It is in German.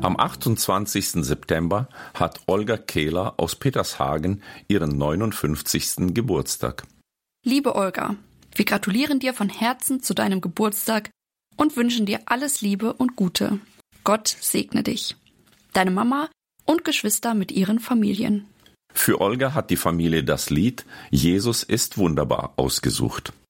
Am 28. September hat Olga Kehler aus Petershagen ihren 59. Geburtstag. Liebe Olga, wir gratulieren dir von Herzen zu deinem Geburtstag und wünschen dir alles Liebe und Gute. Gott segne dich. Deine Mama und Geschwister mit ihren Familien. Für Olga hat die Familie das Lied »Jesus ist wunderbar« ausgesucht.